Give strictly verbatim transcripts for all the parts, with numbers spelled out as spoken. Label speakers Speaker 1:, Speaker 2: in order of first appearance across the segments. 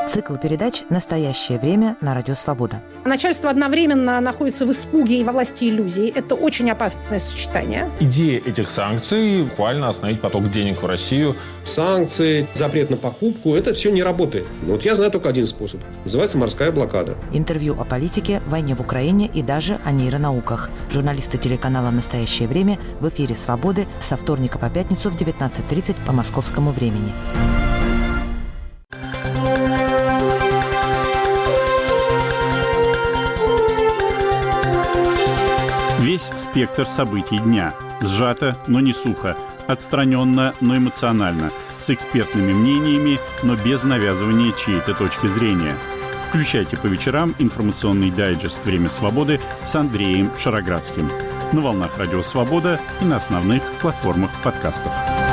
Speaker 1: Цикл передач «Настоящее время» на Радио Свобода.
Speaker 2: Начальство одновременно находится в испуге и во власти иллюзий. Это очень опасное сочетание.
Speaker 3: Идея этих санкций – буквально остановить поток денег в Россию.
Speaker 4: Санкции, запрет на покупку – это все не работает. Но вот я знаю только один способ. Называется морская блокада.
Speaker 1: Интервью о политике, войне в Украине и даже о нейронауках. Журналисты телеканала «Настоящее время» в эфире «Свободы» со вторника по пятницу в девятнадцать тридцать по московскому времени.
Speaker 5: Весь спектр событий дня. Сжато, но не сухо. Отстраненно, но эмоционально. С экспертными мнениями, но без навязывания чьей-то точки зрения. Включайте по вечерам информационный дайджест «Время свободы» с Андреем Шароградским. На волнах Радио Свобода и на основных платформах подкастов.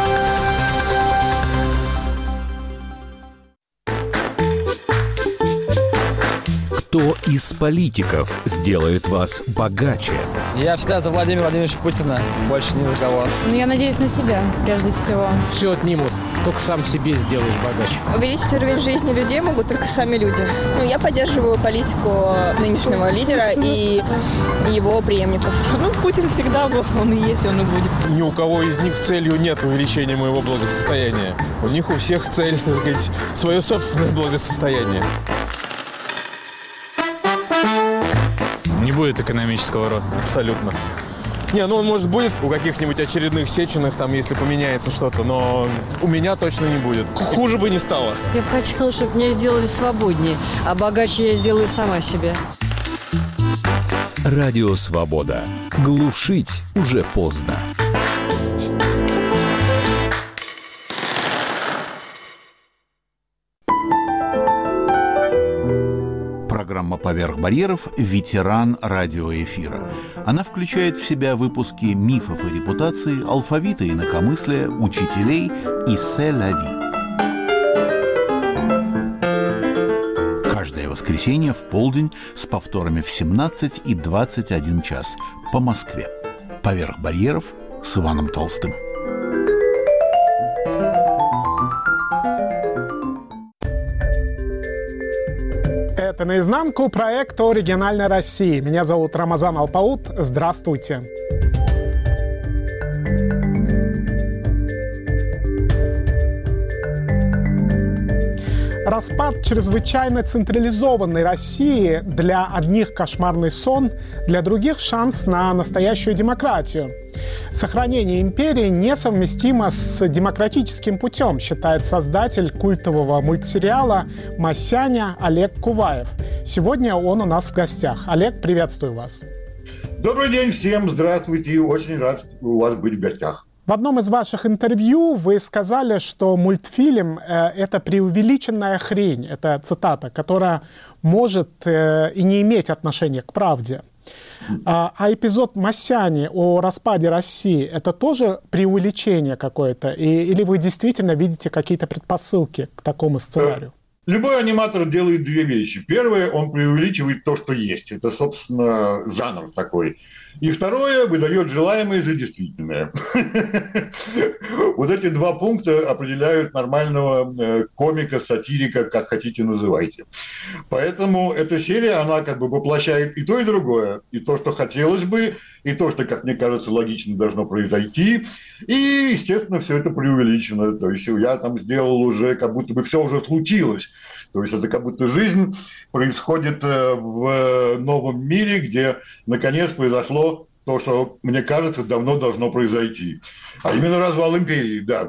Speaker 6: Кто из политиков сделает вас богаче?
Speaker 7: Я всегда за Владимира Владимировича Путина, больше ни за кого.
Speaker 8: Ну, я надеюсь на себя, прежде всего.
Speaker 9: Все отнимут, только сам себе сделаешь богаче.
Speaker 10: Увеличить уровень жизни людей могут только сами люди. Ну, я поддерживаю политику нынешнего лидера и его преемников.
Speaker 11: Ну, Путин всегда был, он и есть, он и будет.
Speaker 12: Ни у кого из них целью нет увеличения моего благосостояния. У них у всех цель, так сказать, свое собственное благосостояние.
Speaker 3: Не будет экономического роста.
Speaker 12: Абсолютно. Не, ну он, может, будет у каких-нибудь очередных Сеченых, там, если поменяется что-то, но у меня точно не будет. Хуже бы не стало.
Speaker 13: Я бы хотела, чтобы меня сделали свободнее, а богаче я сделаю сама себе.
Speaker 6: Радио Свобода. Глушить уже поздно. Программа «Поверх барьеров» – ветеран радиоэфира. Она включает в себя выпуски мифов и репутаций, алфавита и инакомыслия, учителей и се-ля-ви. Каждое воскресенье в полдень с повторами в семнадцать и двадцать один час по Москве. «Поверх барьеров» с Иваном Толстым.
Speaker 14: Это «Наизнанку» проект о региональной России. Меня зовут Рамазан Алпаут. Здравствуйте. Распад чрезвычайно централизованной России для одних кошмарный сон, для других шанс на настоящую демократию. Сохранение империи несовместимо с демократическим путем, считает создатель культового мультсериала «Масяня» Олег Куваев. Сегодня он у нас в гостях. Олег, приветствую вас.
Speaker 15: Добрый день всем, здравствуйте, очень рад у вас быть в гостях.
Speaker 14: В одном из ваших интервью вы сказали, что мультфильм э, – это преувеличенная хрень, это цитата, которая может э, и не иметь отношения к правде. А, а эпизод «Масяни» о распаде России – это тоже преувеличение какое-то? И, или вы действительно видите какие-то предпосылки к такому сценарию?
Speaker 15: Любой аниматор делает две вещи. Первое, он преувеличивает то, что есть. Это, собственно, жанр такой. И второе, выдает желаемое за действительное. Вот эти два пункта определяют нормального комика, сатирика, как хотите называйте. Поэтому эта серия, она как бы воплощает и то, и другое. И то, что хотелось бы, и то, что, как мне кажется, логично должно произойти. И, естественно, все это преувеличено. То есть я там сделал уже, как будто бы все уже случилось. То есть это как будто жизнь происходит в новом мире, где наконец произошло то, что, мне кажется, давно должно произойти. А именно развал империи, да.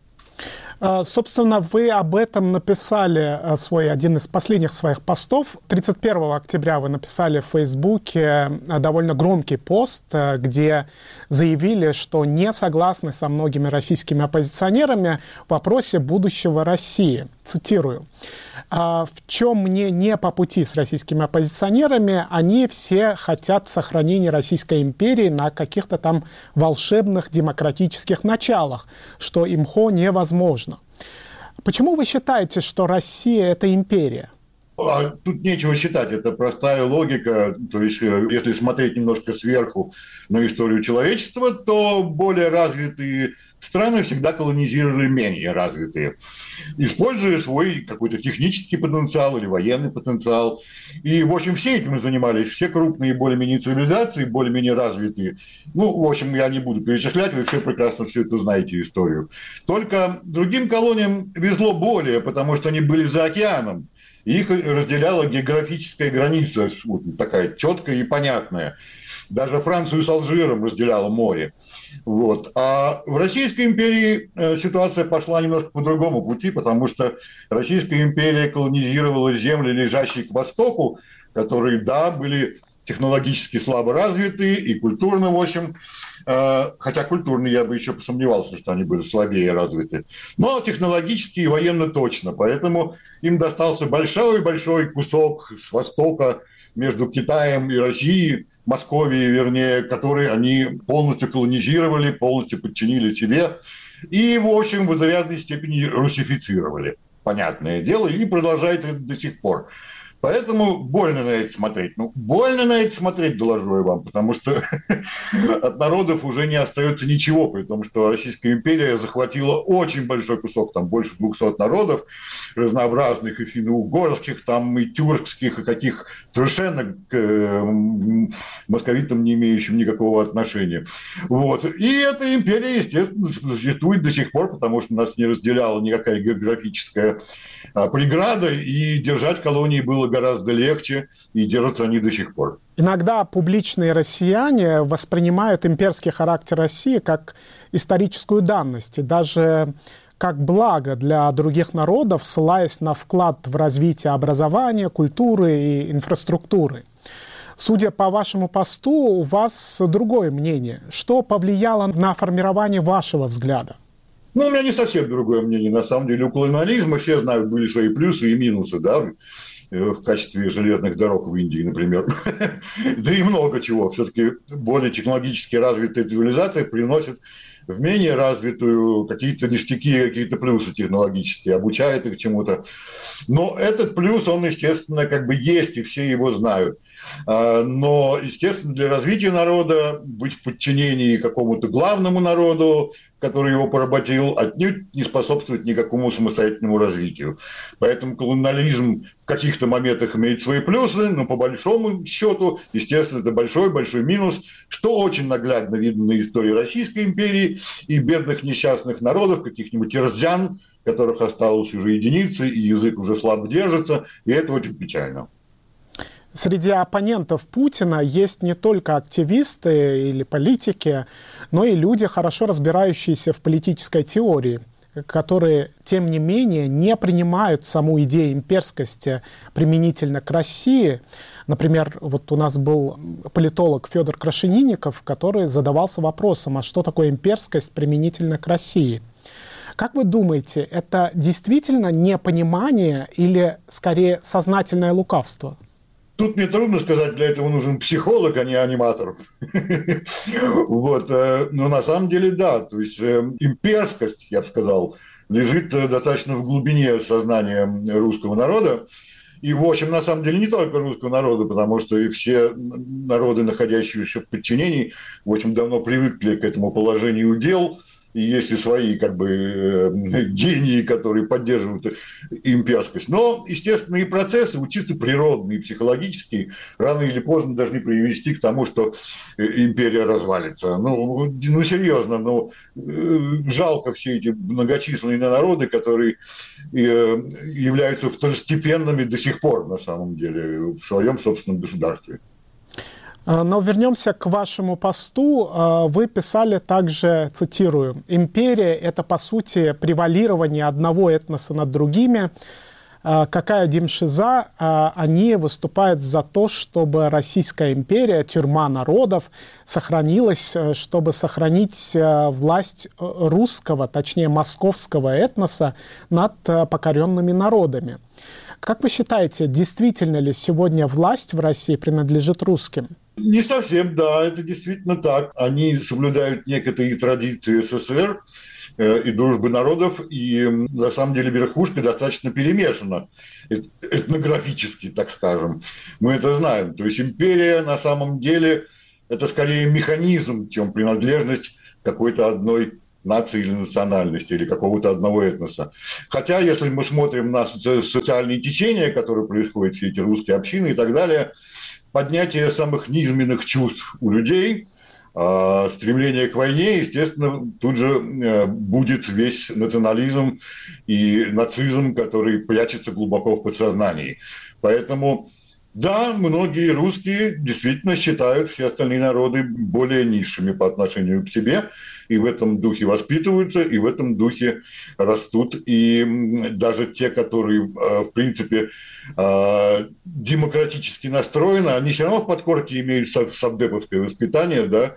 Speaker 14: Собственно, вы об этом написали свой, один из последних своих постов. тридцать первого октября вы написали в Фейсбуке довольно громкий пост, где заявили, что не согласны со многими российскими оппозиционерами в вопросе будущего России. Цитирую. В чем мне не по пути с российскими оппозиционерами, они все хотят сохранения Российской империи на каких-то там волшебных демократических началах, что имхо невозможно. Почему вы считаете, что Россия – это империя?
Speaker 15: Тут нечего считать, это простая логика. То есть, если смотреть немножко сверху на историю человечества, то более развитые страны всегда колонизировали менее развитые, используя свой какой-то технический потенциал или военный потенциал. И, в общем, все этим и занимались. Все крупные более-менее цивилизации, более-менее развитые. Ну, в общем, я не буду перечислять, вы все прекрасно все это знаете, историю. Только другим колониям везло более, потому что они были за океаном. Их разделяла географическая граница, вот такая четкая и понятная. Даже Францию с Алжиром разделяло море. Вот. А в Российской империи ситуация пошла немножко по другому пути, потому что Российская империя колонизировала земли, лежащие к востоку, которые, да, были технологически слабо развитые и культурно, в общем, хотя культурно я бы еще посомневался, что они были слабее развиты, но технологически и военно точно, поэтому им достался большой-большой кусок с востока между Китаем и Россией, Московией, вернее, который они полностью колонизировали, полностью подчинили себе и, в общем, в изрядной степени русифицировали, понятное дело, и продолжает это до сих пор. Поэтому больно на это смотреть. Ну, больно на это смотреть, доложу я вам, потому что от народов уже не остается ничего, при том, что Российская империя захватила очень большой кусок, там больше двухсот народов, разнообразных, и финно-угорских, там и тюркских, и каких совершенно к московитам не имеющим никакого отношения. Вот. И эта империя, естественно, существует до сих пор, потому что нас не разделяла никакая географическая преграда, и держать колонии было гораздо легче, и держатся они до сих пор.
Speaker 14: Иногда публичные россияне воспринимают имперский характер России как историческую данность, и даже как благо для других народов, ссылаясь на вклад в развитие образования, культуры и инфраструктуры. Судя по вашему посту, у вас другое мнение. Что повлияло на формирование вашего взгляда?
Speaker 15: Ну, у меня не совсем другое мнение. На самом деле у колониализма, все знают, были свои плюсы и минусы, да, в качестве железных дорог в Индии, например. Да и много чего. Все-таки более технологически развитая цивилизация приносит в менее развитую какие-то ништяки, какие-то плюсы технологические, обучает их чему-то. Но этот плюс, он, естественно, как бы есть, и все его знают. Но, естественно, для развития народа быть в подчинении какому-то главному народу, который его поработил, отнюдь не способствует никакому самостоятельному развитию. Поэтому колониализм в каких-то моментах имеет свои плюсы, но по большому счету, естественно, это большой-большой минус, что очень наглядно видно на истории Российской империи и бедных несчастных народов, каких-нибудь ирзян, которых осталось уже единицы, и язык уже слабо держится, и это очень печально.
Speaker 14: Среди оппонентов Путина есть не только активисты или политики, но и люди, хорошо разбирающиеся в политической теории, которые, тем не менее, не принимают саму идею имперскости применительно к России. Например, вот у нас был политолог Федор Крашенинников, который задавался вопросом, а что такое имперскость применительно к России? Как вы думаете, это действительно непонимание или, скорее, сознательное лукавство?
Speaker 15: Тут мне трудно сказать, для этого нужен психолог, а не аниматор. Вот. Но на самом деле, да. То есть имперскость, я бы сказал, лежит достаточно в глубине сознания русского народа. И, в общем, на самом деле, не только русского народа, потому что и все народы, находящиеся в подчинении, в общем, давно привыкли к этому положению дел. И есть и свои, как бы, гении, которые поддерживают имперскость. Но, естественно, и процессы, чисто природные, психологические, рано или поздно должны привести к тому, что империя развалится. Ну, ну серьезно, ну, жалко все эти многочисленные народы, которые являются второстепенными до сих пор, на самом деле, в своем собственном государстве.
Speaker 14: Но вернемся к вашему посту. Вы писали также, цитирую, «Империя – это, по сути, превалирование одного этноса над другими. Какая димшиза, они выступают за то, чтобы Российская империя, тюрьма народов, сохранилась, чтобы сохранить власть русского, точнее московского этноса над покоренными народами». Как вы считаете, действительно ли сегодня власть в России принадлежит русским?
Speaker 15: Не совсем, да, это действительно так. Они соблюдают некоторые традиции СССР э, и дружбы народов, и на самом деле верхушка достаточно перемешана этнографически, так скажем. Мы это знаем. То есть империя на самом деле это скорее механизм, чем принадлежность какой-то одной нации или национальности, или какого-то одного этноса. Хотя, если мы смотрим на социальные течения, которые происходят, все эти русские общины и так далее, поднятие самых низменных чувств у людей, стремление к войне, естественно, тут же будет весь национализм и нацизм, который прячется глубоко в подсознании. Поэтому, да, многие русские действительно считают все остальные народы более низшими по отношению к себе, и в этом духе воспитываются, и в этом духе растут. И даже те, которые, в принципе, демократически настроены, они все равно в подкорке имеют совдеповское воспитание. Да?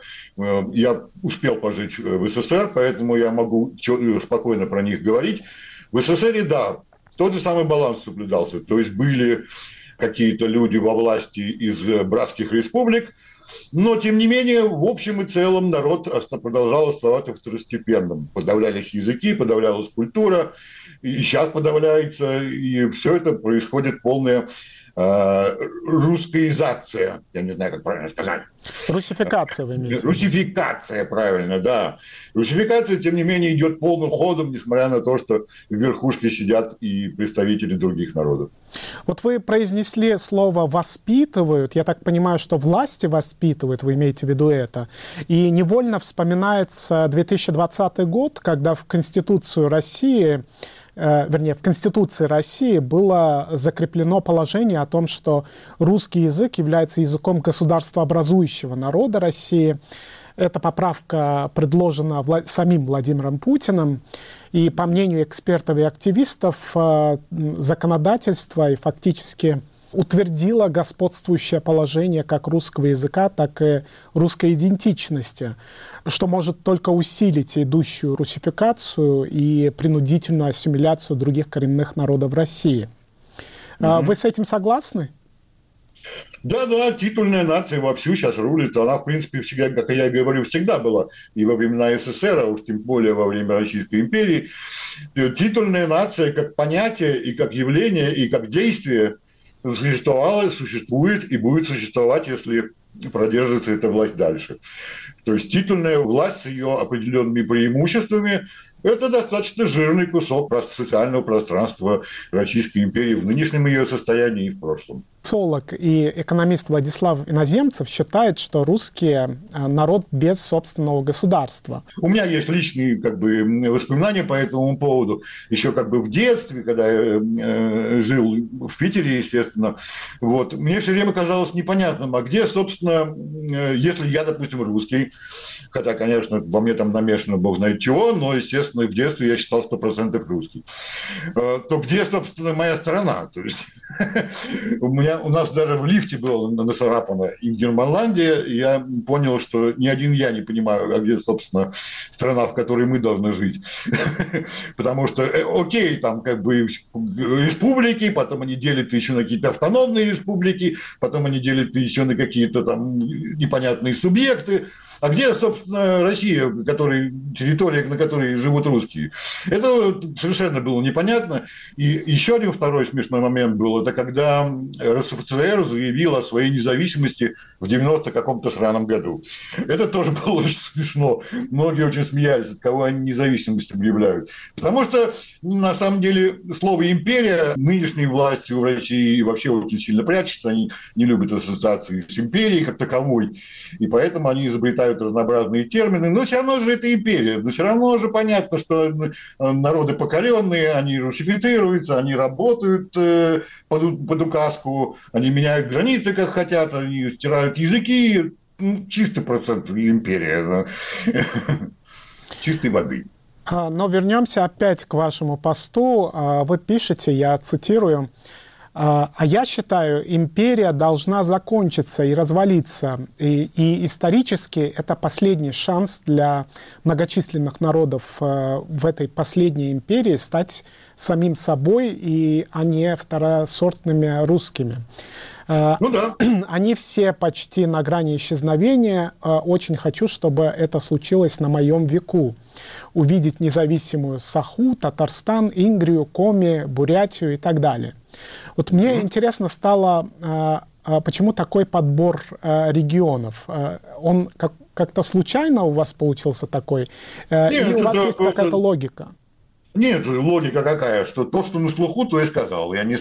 Speaker 15: Я успел пожить в СССР, поэтому я могу спокойно про них говорить. В СССР, да, тот же самый баланс соблюдался. То есть были какие-то люди во власти из братских республик, но, тем не менее, в общем и целом народ продолжал оставаться второстепенным. Подавлялись языки, подавлялась культура, и сейчас подавляется, и все это происходит полная э, русскоизация, я не знаю, как правильно сказать.
Speaker 14: Русификация, вы имеете в виду?
Speaker 15: Русификация, правильно, да. Русификация, тем не менее, идет полным ходом, несмотря на то, что в верхушке сидят и представители других народов.
Speaker 14: Вот вы произнесли слово «воспитывают». Я так понимаю, что власти воспитывают, вы имеете в виду это. И невольно вспоминается две тысячи двадцатый год, когда в Конституцию России, э, вернее, в Конституции России было закреплено положение о том, что русский язык является языком государствообразующего народа России. Эта поправка предложена Вла- самим Владимиром Путиным. И, по мнению экспертов и активистов, законодательство и фактически утвердило господствующее положение как русского языка, так и русской идентичности, что может только усилить идущую русификацию и принудительную ассимиляцию других коренных народов России. Mm-hmm. Вы с этим согласны?
Speaker 15: Да-да, титульная нация вовсю сейчас рулит. Она, в принципе, всегда, как я и говорю, всегда была. И во времена СССР, а уж тем более во время Российской империи. Титульная нация как понятие и как явление, и как действие существовала, существует и будет существовать, если продержится эта власть дальше. То есть титульная власть с ее определенными преимуществами – это достаточно жирный кусок социального пространства Российской империи в нынешнем ее состоянии и в прошлом.
Speaker 14: Социолог и экономист Владислав Иноземцев считает, что русские народ без собственного государства.
Speaker 15: У меня есть личные как бы, воспоминания по этому поводу. Еще как бы в детстве, когда я э, жил в Питере, естественно, вот, мне все время казалось непонятным, а где, собственно, э, если я, допустим, русский, хотя, конечно, во мне там намешано бог знает чего, но, естественно, в детстве я считал сто процентов русский, э, то где, собственно, моя страна? То есть у меня У нас даже в лифте было нацарапано Ингерманландия, и я понял, что ни один я не понимаю, а где, собственно, страна, в которой мы должны жить. Потому что, окей, там как бы республики, потом они делят еще на какие-то автономные республики, потом они делят еще на какие-то там непонятные субъекты. А где, собственно, Россия, который, территория, на которой живут русские? Это совершенно было непонятно. И еще один второй смешной момент был, это когда РСФСР заявил о своей независимости в девяносто каком-то сраном году. Это тоже было очень смешно. Многие очень смеялись, от кого они независимость объявляют. Потому что, на самом деле, слово «империя» нынешней властью в России вообще очень сильно прячется. Они не любят ассоциации с империей как таковой. И поэтому они изобретают разнообразные термины, но все равно же это империя, но все равно же понятно, что народы покоренные, они русифицируются, они работают под, под указку, они меняют границы, как хотят, они стирают языки, ну, чистый процент империя, чистой воды.
Speaker 14: Но вернемся опять к вашему посту. Вы пишете, я цитирую: «А я считаю, империя должна закончиться и развалиться. И, и исторически это последний шанс для многочисленных народов в этой последней империи стать самим собой, и, а не второсортными русскими». Ну да. Они все почти на грани исчезновения. Очень хочу, чтобы это случилось на моем веку. Увидеть независимую Саху, Татарстан, Ингрию, Коми, Бурятию и так далее. Вот мне mm-hmm. интересно стало, почему такой подбор регионов. Он, как, как-то случайно у вас получился такой? Нет, или у вас есть просто... какая-то логика?
Speaker 15: Нет, логика какая, что то, что на слуху, то и сказал. Я не